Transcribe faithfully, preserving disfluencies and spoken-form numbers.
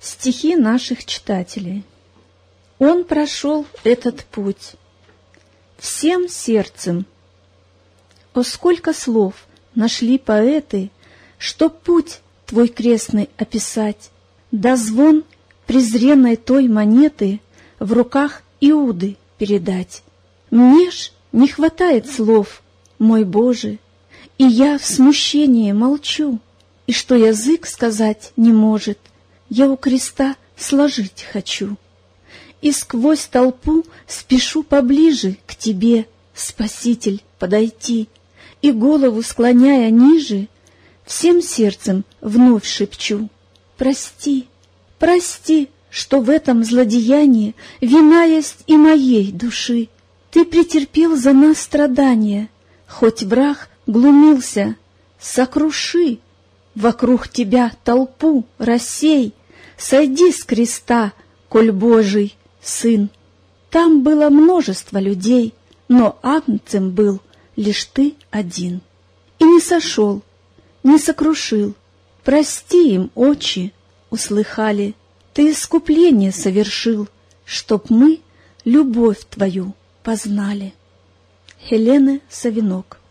Стихи наших читателей. Он прошел этот путь всем сердцем. О, сколько слов нашли поэты, чтоб путь твой крестный описать, да звон презренной той монеты в руках Иуды передать. Мне ж не хватает слов, мой Боже, и я в смущении молчу, и что язык сказать не может, я у креста сложить хочу. И сквозь толпу спешу поближе к тебе, Спаситель, подойти, и голову склоняя ниже, всем сердцем вновь шепчу: прости, прости, что в этом злодеянии вина есть и моей души. Ты претерпел за нас страдания, хоть враг глумился, сокруши вокруг тебя толпу, рассей, сойди с креста, коль Божий Сын. Там было множество людей, но агнцем был лишь ты один. И не сошел, не сокрушил, прости им, Отче, услыхали, ты искупление совершил, чтоб мы любовь твою познали. Хелена Савинок.